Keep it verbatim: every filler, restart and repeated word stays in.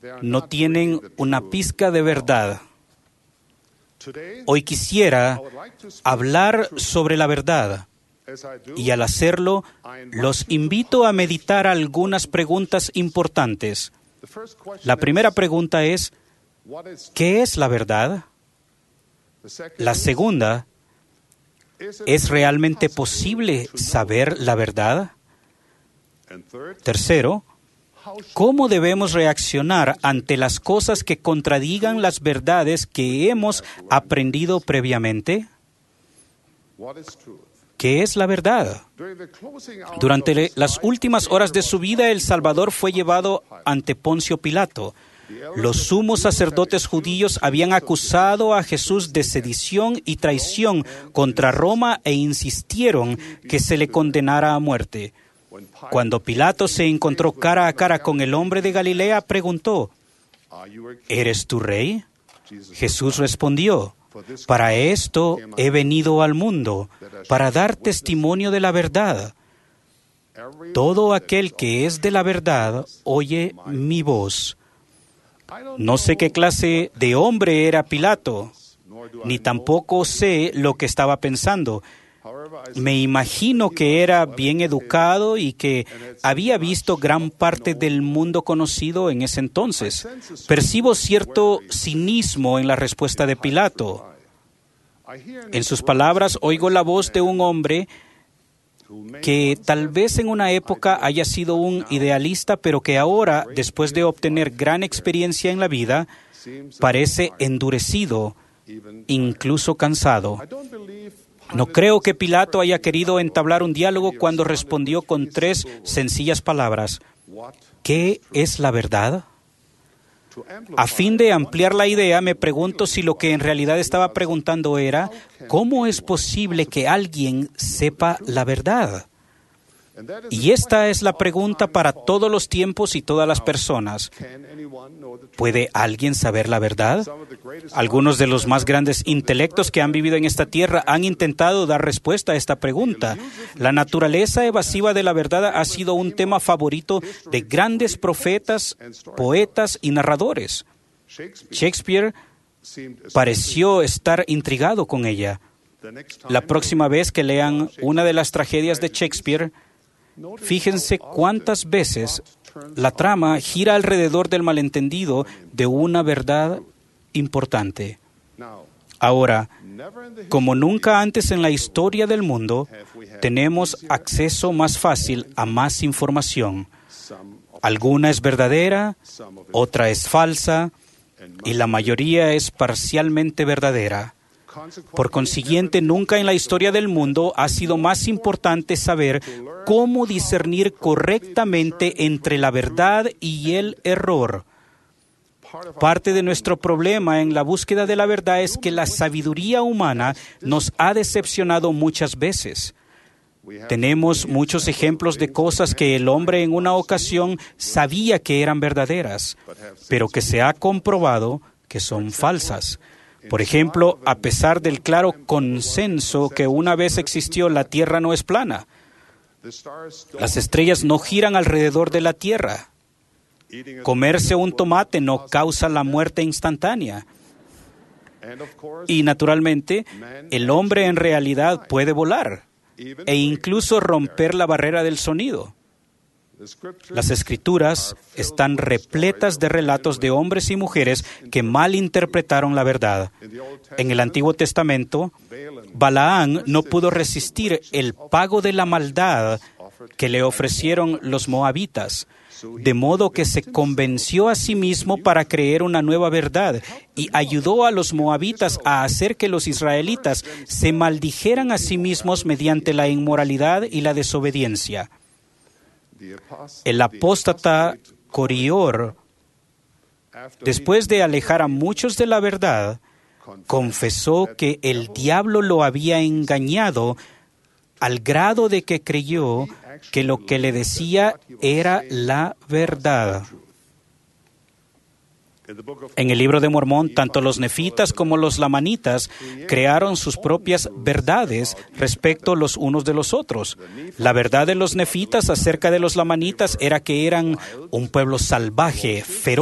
no tienen una pizca de verdad. Hoy quisiera hablar sobre la verdad y al hacerlo, los invito a meditar algunas preguntas importantes. La primera pregunta es, ¿qué es la verdad? La segunda, ¿es realmente posible saber la verdad? Tercero, ¿cómo debemos reaccionar ante las cosas que contradigan las verdades que hemos aprendido previamente? ¿Qué es la verdad? Durante las últimas horas de su vida, el Salvador fue llevado ante Poncio Pilato. Los sumos sacerdotes judíos habían acusado a Jesús de sedición y traición contra Roma e insistieron que se le condenara a muerte. Cuando Pilato se encontró cara a cara con el hombre de Galilea, preguntó, ¿eres tú rey? Jesús respondió, para esto he venido al mundo, para dar testimonio de la verdad. Todo aquel que es de la verdad oye mi voz. No sé qué clase de hombre era Pilato, ni tampoco sé lo que estaba pensando. Me imagino que era bien educado y que había visto gran parte del mundo conocido en ese entonces. Percibo cierto cinismo en la respuesta de Pilato. En sus palabras, oigo la voz de un hombre que tal vez en una época haya sido un idealista, pero que ahora, después de obtener gran experiencia en la vida, parece endurecido, incluso cansado. No creo que Pilato haya querido entablar un diálogo cuando respondió con tres sencillas palabras. ¿Qué es la verdad? A fin de ampliar la idea, me pregunto si lo que en realidad estaba preguntando era, ¿cómo es posible que alguien sepa la verdad? Y esta es la pregunta para todos los tiempos y todas las personas. ¿Puede alguien saber la verdad? Algunos de los más grandes intelectos que han vivido en esta tierra han intentado dar respuesta a esta pregunta. La naturaleza evasiva de la verdad ha sido un tema favorito de grandes profetas, poetas y narradores. Shakespeare pareció estar intrigado con ella. La próxima vez que lean una de las tragedias de Shakespeare, fíjense cuántas veces la trama gira alrededor del malentendido de una verdad importante. Ahora, como nunca antes en la historia del mundo, tenemos acceso más fácil a más información. Alguna es verdadera, otra es falsa, y la mayoría es parcialmente verdadera. Por consiguiente, nunca en la historia del mundo ha sido más importante saber cómo discernir correctamente entre la verdad y el error. Parte de nuestro problema en la búsqueda de la verdad es que la sabiduría humana nos ha decepcionado muchas veces. Tenemos muchos ejemplos de cosas que el hombre en una ocasión sabía que eran verdaderas, pero que se ha comprobado que son falsas. Por ejemplo, a pesar del claro consenso que una vez existió, la Tierra no es plana. Las estrellas no giran alrededor de la Tierra. Comerse un tomate no causa la muerte instantánea. Y, naturalmente, el hombre en realidad puede volar e incluso romper la barrera del sonido. Las Escrituras están repletas de relatos de hombres y mujeres que malinterpretaron la verdad. En el Antiguo Testamento, Balaán no pudo resistir el pago de la maldad que le ofrecieron los moabitas, de modo que se convenció a sí mismo para creer una nueva verdad y ayudó a los moabitas a hacer que los israelitas se maldijeran a sí mismos mediante la inmoralidad y la desobediencia. El apóstata Corior, después de alejar a muchos de la verdad, confesó que el diablo lo había engañado al grado de que creyó que lo que le decía era la verdad. En el libro de Mormón, tanto los nefitas como los lamanitas crearon sus propias verdades respecto los unos de los otros. La verdad de los nefitas acerca de los lamanitas era que eran un pueblo salvaje, feroz,